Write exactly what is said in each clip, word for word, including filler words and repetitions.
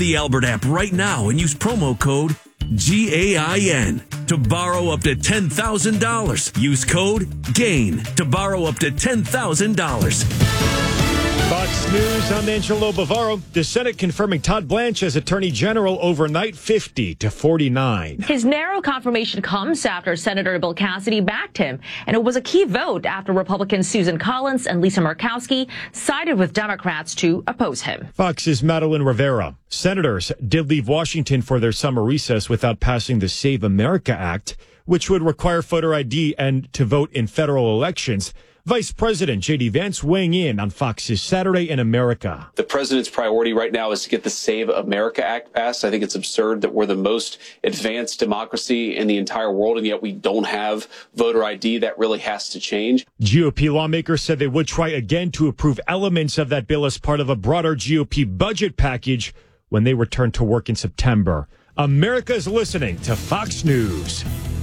the Albert app right now and use promo code G A I N to borrow up to ten thousand dollars. Use code GAIN to borrow up to ten thousand dollars. Fox News, I'm Angelo Bavaro. The Senate confirming Todd Blanche as Attorney General overnight, fifty to forty-nine. His narrow confirmation comes after Senator Bill Cassidy backed him, and it was a key vote after Republicans Susan Collins and Lisa Murkowski sided with Democrats to oppose him. Fox's Madeline Rivera. Senators did leave Washington for their summer recess without passing the Save America Act, which would require voter I D and to vote in federal elections. Vice President J D Vance weighing in on Fox's Saturday in America. The president's priority right now is to get the Save America Act passed. I think it's absurd that we're the most advanced democracy in the entire world, and yet we don't have voter I D. That really has to change. G O P lawmakers said they would try again to approve elements of that bill as part of a broader G O P budget package when they return to work in September. America is listening to Fox News.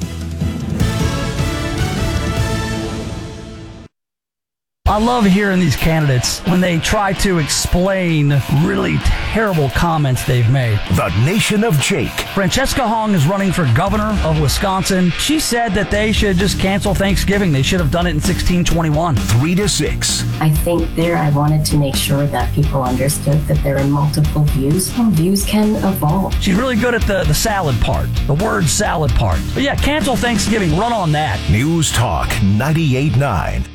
I love hearing these candidates when they try to explain really terrible comments they've made. The Nation of Jake. Francesca Hong is running for governor of Wisconsin. She said that they should just cancel Thanksgiving. They should have done it in sixteen twenty-one. Three to six. I think there I wanted to make sure that people understood that there are multiple views and views can evolve. She's really good at the, the salad part, the word salad part. But yeah, cancel Thanksgiving. Run on that. News Talk ninety-eight point nine.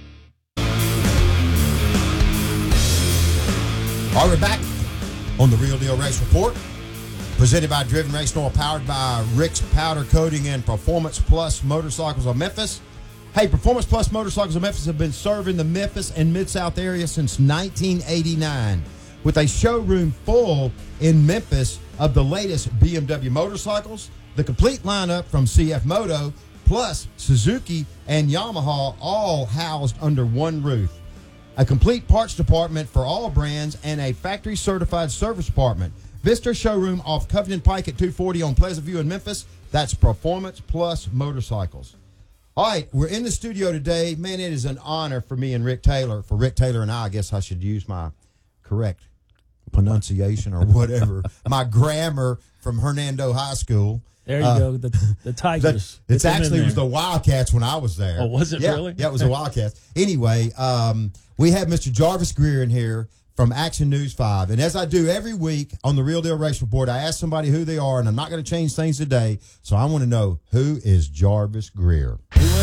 All right, we're back on the Real Deal Race Report, presented by Driven Race Oil, powered by Rick's Powder Coating and Performance Plus Motorcycles of Memphis. Hey, Performance Plus Motorcycles of Memphis have been serving the Memphis and Mid-South area since nineteen eighty-nine, with a showroom full in Memphis of the latest B M W motorcycles, the complete lineup from C F Moto, plus Suzuki and Yamaha, all housed under one roof. A complete parts department for all brands, and a factory-certified service department. Visit showroom off Covenant Pike at two forty on Pleasant View in Memphis. That's Performance Plus Motorcycles. All right, we're in the studio today. Man, it is an honor for me and Rick Taylor. For Rick Taylor and I, I guess I should use my correct pronunciation or whatever. My grammar from Hernando High School. There you uh, go, the the Tigers. The, it's actually it was the Wildcats when I was there. Oh, was it yeah, really? Yeah, it was the Wildcats. Anyway, um, we have Mister Jarvis Greer in here from Action News five. And as I do every week on the Real Deal Race Report, I ask somebody who they are, and I'm not going to change things today, so I want to know, who is Jarvis Greer?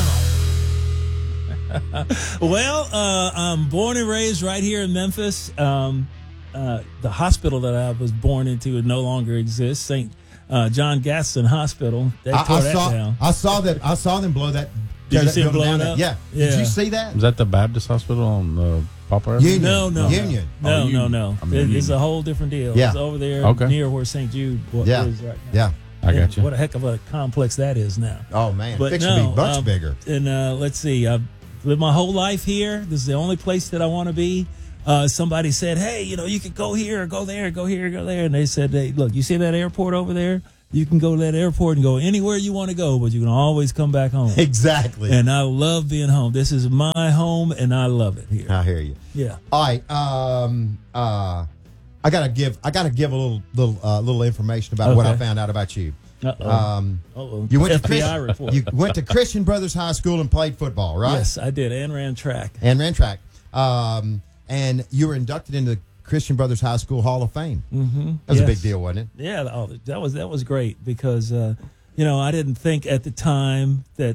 Well, uh, I'm born and raised right here in Memphis. Um, uh, the hospital that I was born into no longer exists, Saint Uh, John Gaston Hospital. They I, tore I that saw, down. I saw that. I saw them blow that. Did you that see them blow down it there. up? Yeah. Yeah. Did you see that? Was that the Baptist Hospital on uh, Poplar? Union. No, no, Union. no, Oh, no, no. I mean, it, it's Union. a whole different deal. Yeah. It's over there Okay. near where Saint Jude what Yeah. is right now. Yeah. I got And you. What a heck of a complex that is now. Oh man, But fix no, to be much um, bigger. And uh, let's see, I've lived my whole life here. This is the only place that I want to be. Uh, somebody said, hey, you know, you could go here, or go there, go here, go there. And they said, hey, look, you see that airport over there? You can go to that airport and go anywhere you want to go, but you can always come back home. Exactly. And I love being home. This is my home, and I love it here. I hear you. Yeah. All right. Um. Uh. I gotta give. I gotta give a little little uh, little information about what I Okay. found out about you. Uh-oh. Um. Uh-oh. You went F to B I Christian, report. you went to Christian Brothers High School and played football, right? Yes, I did, and ran track. And ran track. Um. And you were inducted into the Christian Brothers High School Hall of Fame. Mm-hmm. That was yes. a big deal, wasn't it? Yeah, oh, that was that was great because uh, you know I didn't think at the time that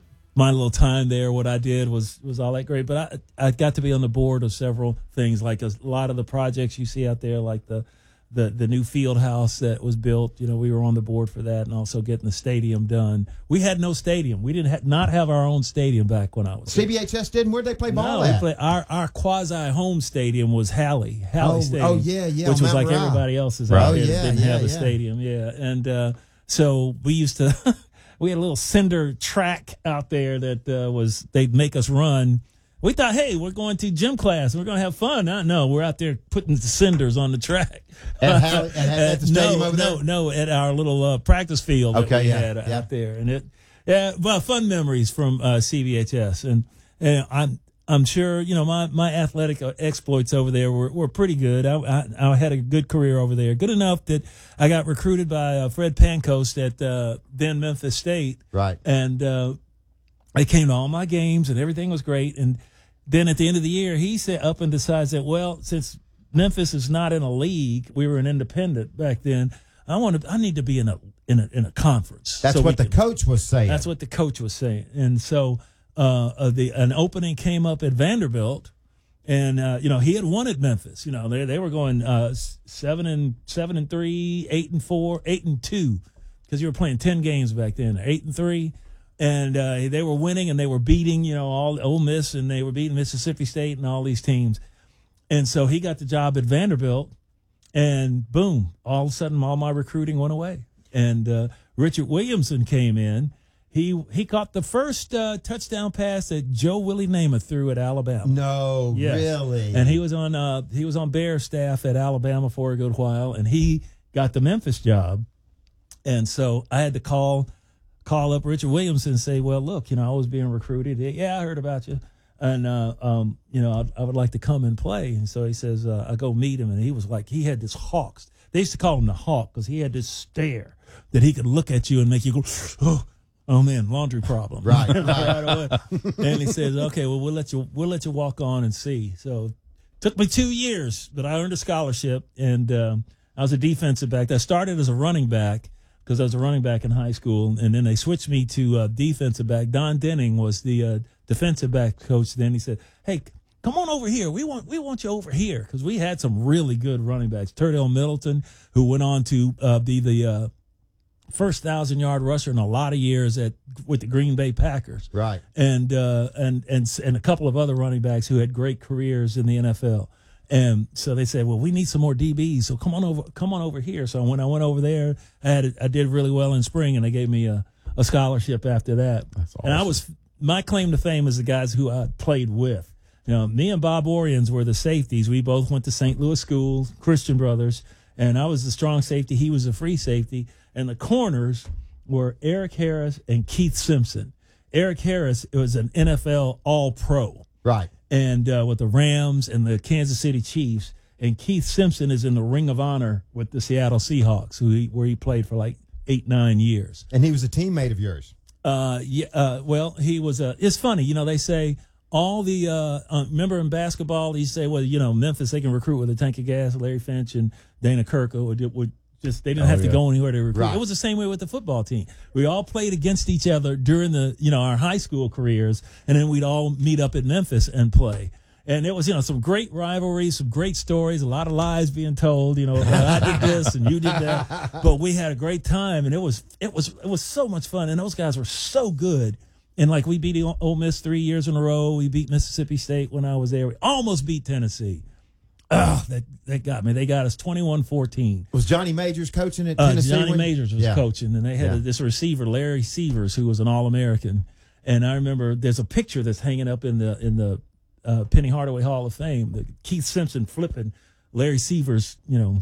my little time there, what I did was was all that great. But I I got to be on the board of several things, like a lot of the projects you see out there, like the the the new field house that was built. You know, we were on the board for that, and also getting the stadium done. We had no stadium. We didn't ha- not have our own stadium back when I was C B H S didn't. Where'd they play ball no, at? they play, our our quasi home stadium was Halley, Halley Oh, Stadium. oh, yeah, yeah, which on was Mount like Moriah. everybody else's Right. out Oh, there yeah, that didn't yeah, have a yeah. stadium. Yeah, and uh, so we used to we had a little cinder track out there that uh, was they'd make us run. We thought, hey, we're going to gym class. We're going to have fun. Uh, no, we're out there putting the cinders on the track. At, Halley, at, at the stadium no, over no, there? no, at our little uh, practice field that Okay, we yeah, had yeah. out there, and it, yeah, well, fun memories from uh, C V H S, and and I'm I'm sure, you know, my, my athletic exploits over there were, were pretty good. I, I, I had a good career over there. Good enough that I got recruited by uh, Fred Pancoast at uh, then Memphis State. Right. And uh, I came to all my games, and everything was great. And then at the end of the year, he set up and decides that, well, since Memphis is not in a league, we were an independent back then, I want to, I need to be in a in a, in a conference. That's so what the can, coach was saying. That's what the coach was saying. And so uh, uh, the an opening came up at Vanderbilt, and uh, you know he had won at Memphis. You know they they were going uh, seven and seven and three, eight and four, eight and two, because you were playing ten games back then. Eight and three, and uh, they were winning and they were beating you know all Ole Miss, and they were beating Mississippi State and all these teams. And so he got the job at Vanderbilt, and boom, all of a sudden all my recruiting went away. And uh, Richard Williamson came in. He he caught the first uh, touchdown pass that Joe Willie Namath threw at Alabama. No, yes. really. And he was on uh, he was on Bear staff at Alabama for a good while, and he got the Memphis job. And so I had to call call up Richard Williamson and say, well, look, you know, I was being recruited. Yeah, I heard about you. And, uh, um, you know, I, I would like to come and play. And so he says, uh, I go meet him. And he was like, he had this hawk. They used to call him the hawk because he had this stare that he could look at you and make you go, oh, oh man, laundry problem. Right. right away. And he says, okay, well, we'll let you, we'll let you walk on and see. So it took me two years, but I earned a scholarship. And, um, I was a defensive back. I started as a running back because I was a running back in high school. And then they switched me to uh, defensive back. Don Denning was the, uh, defensive back coach. Then he said, hey, come on over here. We want we want you over here, because we had some really good running backs. Turdell Middleton, who went on to uh, be the uh, first thousand-yard rusher in a lot of years at with the Green Bay Packers. Right. And, uh, and, and, and a couple of other running backs who had great careers in the N F L. And so they said, well, we need some more D Bs, so come on over come on over here. So when I went over there, I, had I did really well in spring, and they gave me a, a scholarship after that. That's awesome. And I was – my claim to fame is the guys who I played with. You know, me and Bob Orions were the safeties. We both went to Saint Louis School, Christian Brothers, and I was the strong safety. He was the free safety. And the corners were Eric Harris and Keith Simpson. Eric Harris was an N F L All-Pro. Right. And uh, with the Rams and the Kansas City Chiefs. And Keith Simpson is in the Ring of Honor with the Seattle Seahawks, who he, where he played for like eight, nine years. And he was a teammate of yours. Uh, yeah, uh, well, he was, uh, it's funny, you know, they say all the, uh, uh, remember in basketball, you say, well, you know, Memphis, they can recruit with a tank of gas. Larry Finch and Dana Kirko would, would just, they didn't Oh, have to yeah. go anywhere to recruit. Right. It was the same way with the football team. We all played against each other during the, you know, our high school careers, and then we'd all meet up at Memphis and play. And it was, you know, some great rivalries, some great stories, a lot of lies being told, you know, I did this and you did that. But we had a great time, and it was it was it was so much fun, and those guys were so good. And like we beat Ole Miss three years in a row. We beat Mississippi State when I was there. We almost beat Tennessee. Oh, that that got me. They got us twenty-one fourteen. Was Johnny Majors coaching at Uh, Tennessee? Johnny when- Majors was Yeah. coaching, and they had Yeah. this receiver, Larry Severs, who was an All-American. And I remember there's a picture that's hanging up in the in the uh, Penny Hardaway Hall of Fame. The Keith Simpson flipping Larry Severs. You know,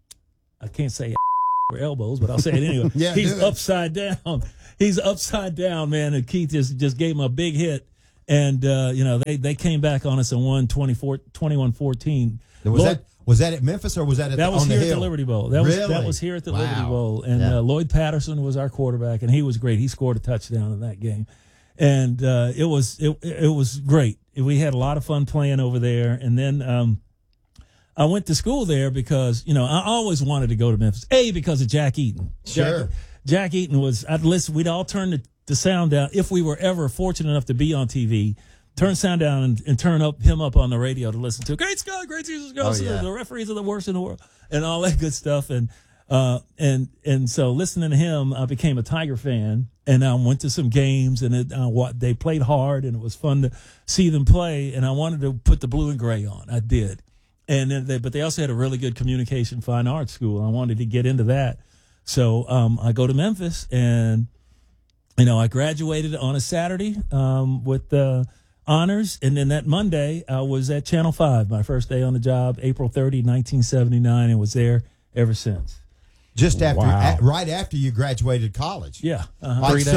I can't say or elbows, but I'll say it anyway. Yeah, He's do it. upside down. He's upside down, man. And Keith just just gave him a big hit, and uh, you know they they came back on us and won twenty-one fourteen. Was Lloyd- that was that at Memphis or was that at that the, was on here the at Hill? the Liberty Bowl. That was Really? that was here at the Wow. Liberty Bowl, and Yeah. uh, Lloyd Patterson was our quarterback, and he was great. He scored a touchdown in that game, and uh, it was it it was great. We had a lot of fun playing over there, and then um, I went to school there because you know I always wanted to go to Memphis. A because of Jack Eaton. Sure. Jack, Jack Eaton was. I'd listen. We'd all turn the, the sound down if we were ever fortunate enough to be on T V. Turn sound down and, and turn up him up on the radio to listen to. Great Scott, great season, Oh, yeah. the referees are the worst in the world, and all that good stuff. And uh, and and so listening to him, I became a Tiger fan, and I went to some games, and it, uh, what they played hard, and it was fun to see them play. And I wanted to put the blue and gray on. I did, and then they, but they also had a really good communication fine arts school. I wanted to get into that, so um, I go to Memphis, and you know I graduated on a Saturday um, with the. Uh, honors, and then that Monday I was at Channel five, my first day on the job, April thirtieth, nineteen seventy-nine, and was there ever since. Just after, Wow. at, right after you graduated college. Yeah. Uh-huh. Like, Three so, days.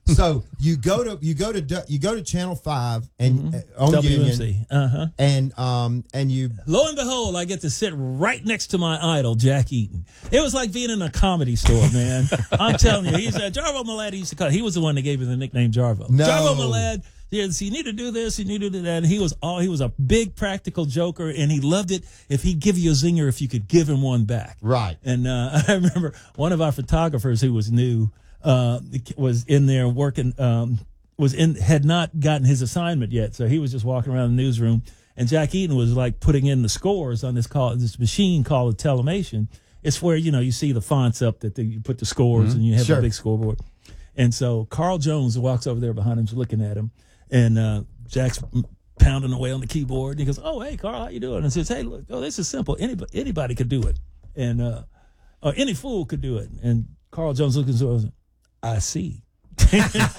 So you go to you go to you go to Channel Five and mm-hmm. uh, on W M C, Union, uh-huh. and um and you lo and behold, I get to sit right next to my idol, Jack Eaton. It was like being in a comedy store, man. I'm telling you, he said Jarvo Malad. He used to call. He was the one that gave me the nickname Jarvo. No. Jarvo Malad. Yes, you need to do this, you need to do that. And he was all he was a big practical joker, and he loved it if he'd give you a zinger if you could give him one back. Right. And uh, I remember one of our photographers who was new uh, was in there working, um, was in had not gotten his assignment yet, so he was just walking around the newsroom. And Jack Eaton was like putting in the scores on this call, this machine called a Telemation. It's where you know you see the fonts up that they, you put the scores, mm-hmm. and you have sure. a big scoreboard. And so Carl Jones walks over there behind him, looking at him. And uh, Jack's pounding away on the keyboard. And he goes, "Oh, hey, Carl, how you doing?" And says, "Hey, look, oh, this is simple. Anybody, anybody could do it, and uh, or any fool could do it." And Carl Jones looking at him, "I see." But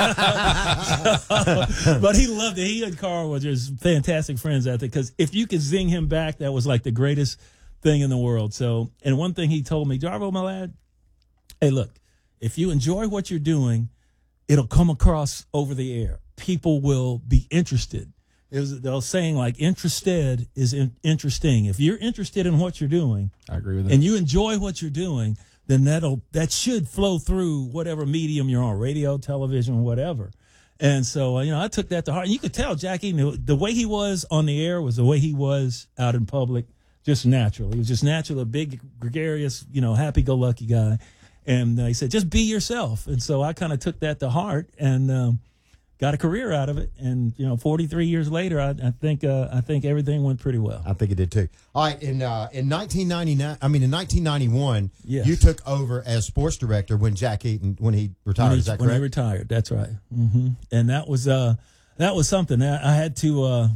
he loved it. He and Carl were just fantastic friends out there because if you could zing him back, that was like the greatest thing in the world. So, and one thing he told me, Jarvo, my lad, hey, look, if you enjoy what you're doing, it'll come across over the air. People will be interested. It was, they were saying like interested is in, interesting. If you're interested in what you're doing, I agree with that, and you enjoy what you're doing, then that'll that should flow through whatever medium you're on, radio, television, whatever. And so uh, you know, I took that to heart. And you could tell Jack Eaton, the way he was on the air was the way he was out in public, just natural. He was just natural, a big, gregarious, you know, happy-go-lucky guy. And uh, he said, just be yourself. And so I kind of took that to heart and. Um, Got a career out of it, and you know, forty-three years later, I, I think uh, I think everything went pretty well. I think it did too. All right, in uh, in nineteen ninety-nine, I mean in nineteen ninety-one, yes. you took over as sports director when Jack Eaton when he retired. When he, is that when correct? he retired, that's right. Mm-hmm. And that was uh, that was something. I, I had to uh,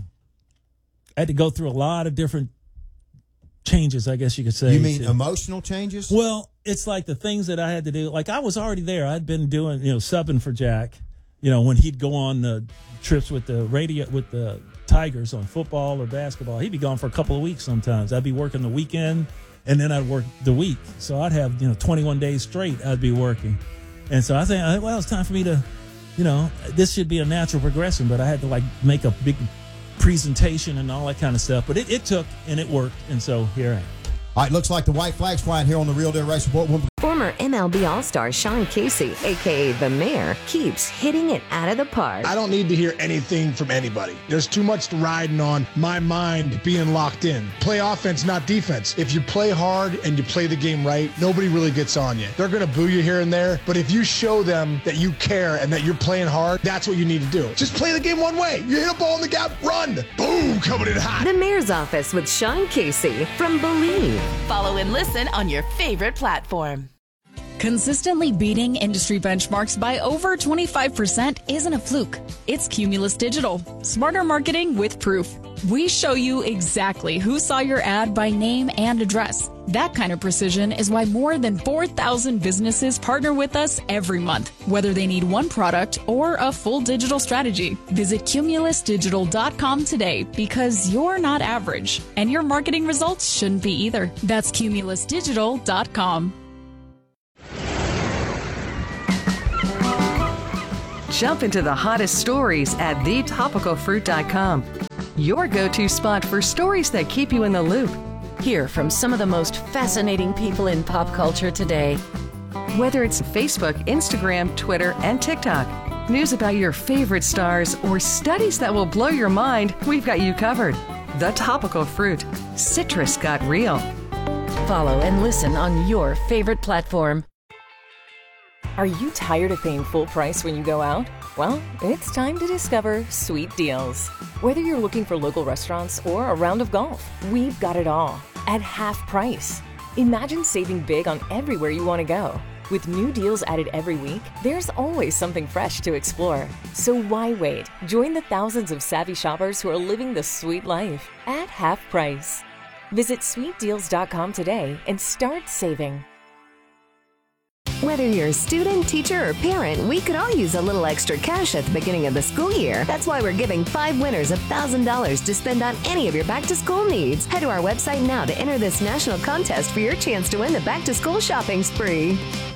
I had to go through a lot of different changes, I guess you could say. You mean to, emotional changes? Well, it's like the things that I had to do. Like I was already there. I'd been doing you know subbing for Jack. You know, when he'd go on the trips with the radio with the Tigers on football or basketball, he'd be gone for a couple of weeks sometimes. I'd be working the weekend, and then I'd work the week. So I'd have, you know, twenty-one days straight I'd be working. And so I think, well, it's time for me to, you know, this should be a natural progression, but I had to, like, make a big presentation and all that kind of stuff. But it, it took, and it worked, and so here I am. All right, looks like the white flag's flying here on the Real Deal Race Report. Former M L B All-Star Sean Casey, a k a. The Mayor, keeps hitting it out of the park. I don't need to hear anything from anybody. There's too much riding on my mind being locked in. Play offense, not defense. If you play hard and you play the game right, nobody really gets on you. They're going to boo you here and there, but if you show them that you care and that you're playing hard, that's what you need to do. Just play the game one way. You hit a ball in the gap, run. Boom, coming in hot. The Mayor's Office with Sean Casey from Believe. Follow and listen on your favorite platform. Consistently beating industry benchmarks by over twenty-five percent isn't a fluke. It's Cumulus Digital. Smarter marketing with proof. We show you exactly who saw your ad by name and address. That kind of precision is why more than four thousand businesses partner with us every month, whether they need one product or a full digital strategy. Visit cumulus digital dot com today because you're not average, and your marketing results shouldn't be either. That's cumulus digital dot com. Jump into the hottest stories at the topical fruit dot com. Your go-to spot for stories that keep you in the loop. Hear from some of the most fascinating people in pop culture today. Whether it's Facebook, Instagram, Twitter, and TikTok, news about your favorite stars, or studies that will blow your mind, we've got you covered. The Topical Fruit. Citrus got real. Follow and listen on your favorite platform. Are you tired of paying full price when you go out? Well, it's time to discover Sweet Deals. Whether you're looking for local restaurants or a round of golf, we've got it all at half price. Imagine saving big on everywhere you want to go. With new deals added every week, there's always something fresh to explore. So why wait? Join the thousands of savvy shoppers who are living the sweet life at half price. Visit sweet deals dot com today and start saving. Whether you're a student, teacher, or parent, we could all use a little extra cash at the beginning of the school year. That's why we're giving five winners one thousand dollars to spend on any of your back-to-school needs. Head to our website now to enter this national contest for your chance to win the back-to-school shopping spree.